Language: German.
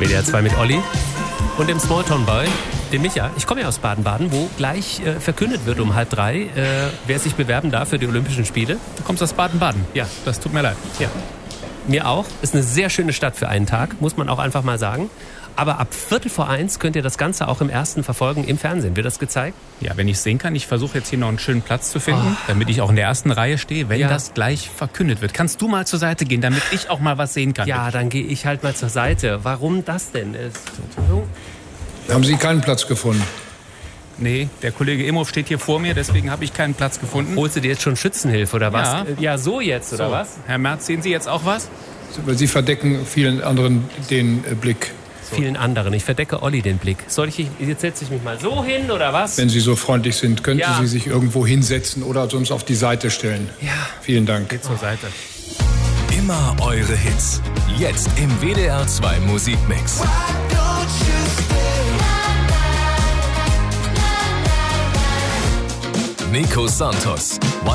WDR 2 mit Olli und dem Smalltown Boy, dem Micha. Ich komme ja aus Baden-Baden, wo gleich verkündet wird um 2:30, wer sich bewerben darf für die Olympischen Spiele. Du kommst aus Baden-Baden? Ja. Das tut mir leid. Ja. Mir auch. Ist eine sehr schöne Stadt für einen Tag, muss man auch einfach mal sagen. Aber ab 1:15 könnt ihr das Ganze auch im Ersten verfolgen im Fernsehen. Wird das gezeigt? Ja, wenn ich es sehen kann. Ich versuche jetzt hier noch einen schönen Platz zu finden, damit ich auch in der ersten Reihe stehe, wenn das gleich verkündet wird. Kannst du mal zur Seite gehen, damit ich auch mal was sehen kann? Ja, dann gehe ich halt mal zur Seite. Warum das denn ist? Haben Sie keinen Platz gefunden? Nee, der Kollege Imhoff steht hier vor mir, deswegen habe ich keinen Platz gefunden. Holst du dir jetzt schon Schützenhilfe oder was? Ja, so jetzt oder was? Herr Merz, sehen Sie jetzt auch was? Sie verdecken vielen anderen den Blick. Vielen anderen. Ich verdecke Olli den Blick. Jetzt setze ich mich mal so hin oder was? Wenn Sie so freundlich sind, könnten Sie sich irgendwo hinsetzen oder sonst auf die Seite stellen. Ja. Vielen Dank. Geht zur Seite. Immer eure Hits. Jetzt im WDR 2 Musikmix. Nico Santos.